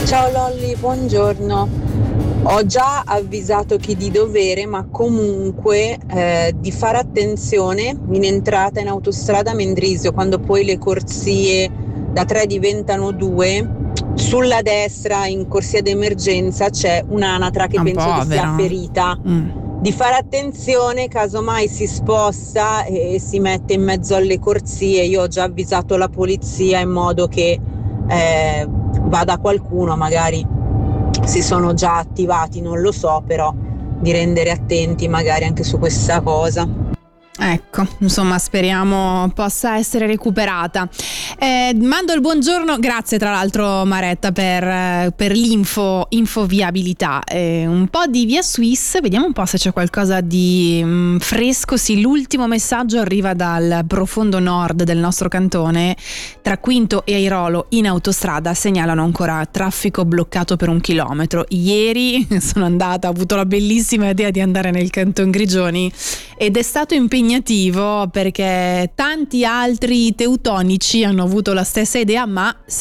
Ciao Lolli, buongiorno. Ho già avvisato chi di dovere, ma comunque di fare attenzione in entrata in autostrada Mendrisio, quando poi le corsie da 3 diventano 2. Sulla destra in corsia d'emergenza c'è un'anatra che Un penso che sia povero. ferita. Di fare attenzione, casomai si sposta e si mette in mezzo alle corsie. Io ho già avvisato la polizia in modo che vada qualcuno, magari si sono già attivati, non lo so, però di rendere attenti magari anche su questa cosa. Ecco, insomma, speriamo possa essere recuperata. Mando il buongiorno, grazie tra l'altro Maretta per l'info viabilità. Un po' di via Swiss, vediamo un po' se c'è qualcosa di fresco. Sì, l'ultimo messaggio arriva dal profondo nord del nostro cantone, tra Quinto e Airolo in autostrada segnalano ancora traffico bloccato per 1 chilometro. Ieri sono andata, ho avuto la bellissima idea di andare nel Canton Grigioni ed è stato impegnativo perché tanti altri teutonici hanno avuto la stessa idea, ma